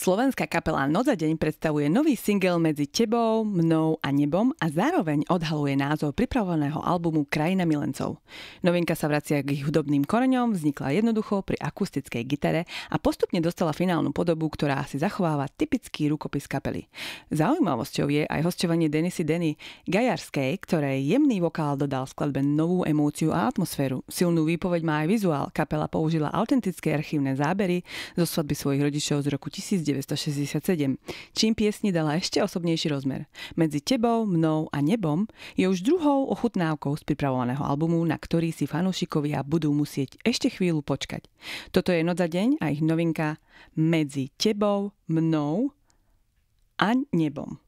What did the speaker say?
Slovenská kapela Noc a deň predstavuje nový single Medzi tebou, mnou a nebom a zároveň odhaluje názov pripravovaného albumu Krajina milencov. Novinka sa vracia k ich hudobným koreňom, vznikla jednoducho pri akustickej gitare a postupne dostala finálnu podobu, ktorá si zachováva typický rukopis kapely. Zaujímavosťou je aj hosťovanie Denisy Denny Gajarskej, ktorej jemný vokál dodal skladbe novú emóciu a atmosféru. Silnú výpoveď má aj vizuál. Kapela použila autentické archívne zábery zo svadby svojich rodičov z roku 1967, čím piesni dala ešte osobnejší rozmer. Medzi tebou, mnou a nebom je už druhou ochutnávkou z pripravovaného albumu, na ktorý si fanúšikovia budú musieť ešte chvíľu počkať. Toto je Noc a deň a ich novinka Medzi tebou, mnou a nebom.